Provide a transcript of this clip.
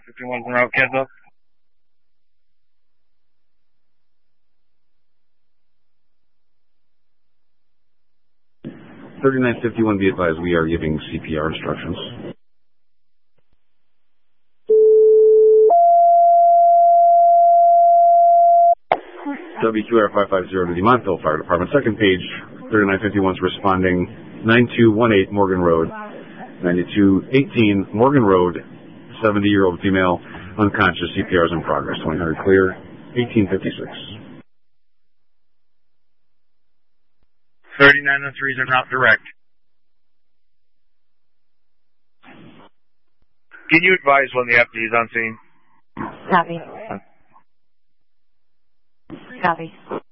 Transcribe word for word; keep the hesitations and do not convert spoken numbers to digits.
fifty-one en route, cancel. thirty-nine fifty-one, be advised, we are giving C P R instructions. W Q R five five zero to the Montville Fire Department. Second page, thirty-nine fifty-one is responding. nine two one eight Morgan Road. ninety-two eighteen Morgan Road. seventy-year-old female, unconscious, C P R is in progress. twenty hundred clear, eighteen fifty-six. thirty-nine oh three is en route direct. Can you advise when the F D is on scene? Copy. Copy.